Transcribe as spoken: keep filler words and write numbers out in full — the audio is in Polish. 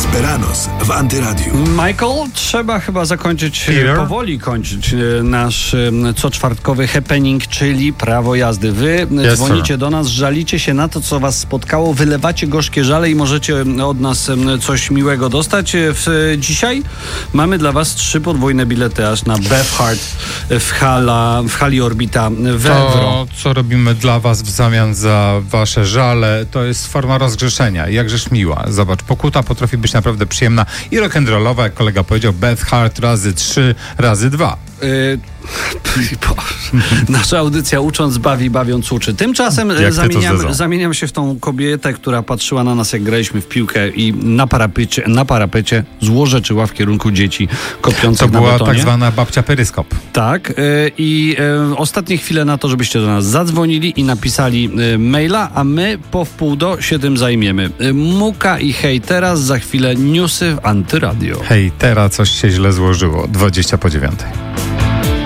Desperados w Antyradiu. Michael, trzeba chyba zakończyć, Peter? powoli kończyć e, nasz e, coczwartkowy happening, czyli prawo jazdy. Wy Yes, dzwonicie sir. do nas, żalicie się na to, co was spotkało, wylewacie gorzkie żale i możecie od nas e, coś miłego dostać. E, W, e, dzisiaj mamy dla was trzy podwójne bilety aż na Bethard w, hala, w hali Orbita w Evro. To, co robimy dla was w zamian za wasze żale, to jest forma rozgrzeszenia. Jakżeż miła. Zobacz, pokuta potrafi być naprawdę przyjemna i rock'n'rollowa, jak kolega powiedział, Beth Hart razy trzy, razy dwa. Y, Nasza audycja Ucząc bawi, bawiąc uczy. Tymczasem Jak ty to zamieniam, zezą. zamieniam się w tą kobietę, która patrzyła na nas, jak graliśmy w piłkę i na parapecie, na parapecie złorzeczyła w kierunku dzieci kopiących To na była betonie. tak zwana babcia peryskop. Tak. y, I y, ostatnie chwile na to, żebyście do nas zadzwonili i napisali y, maila, a my po wpół do się tym zajmiemy. Y, Muka i hej, teraz za chwilę newsy w Antyradio. Hej, teraz coś się źle złożyło. dwadzieścia po dziewiątej.